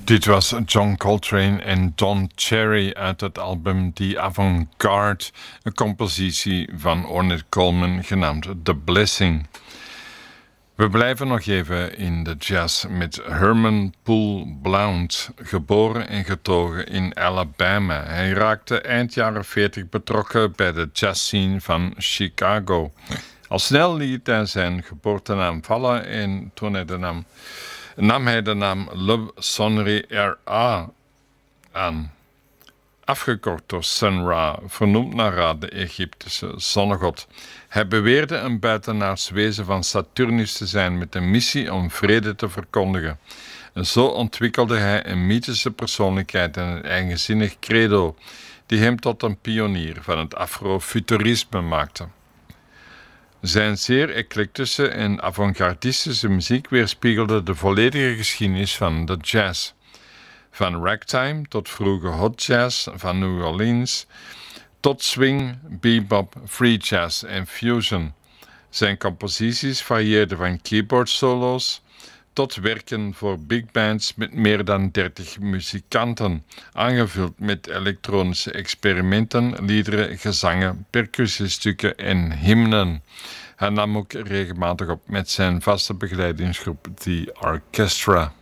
Dit was John Coltrane en Don Cherry uit het album The Avant-Garde, een compositie van Ornette Coleman genaamd The Blessing. We blijven nog even in de jazz met Herman Poole Blount, geboren en getogen in Alabama. Hij raakte eind jaren 40 betrokken bij de jazzscene van Chicago. Al snel liet hij zijn geboortenaam vallen en toen nam hij de naam Le Sonri R.A. aan. Afgekort door Sun Ra, vernoemd naar Ra, de Egyptische zonnegod. Hij beweerde een buitenaards wezen van Saturnus te zijn met een missie om vrede te verkondigen. En zo ontwikkelde hij een mythische persoonlijkheid en een eigenzinnig credo, die hem tot een pionier van het afrofuturisme maakte. Zijn zeer eclectische en avant-gardistische muziek weerspiegelde de volledige geschiedenis van de jazz. Van ragtime tot vroege hot jazz van New Orleans, tot swing, bebop, free jazz en fusion. Zijn composities varieerden van keyboard solo's tot werken voor big bands met meer dan 30 muzikanten, aangevuld met elektronische experimenten, liederen, gezangen, percussiestukken en hymnen. Hij nam ook regelmatig op met zijn vaste begeleidingsgroep The Orchestra.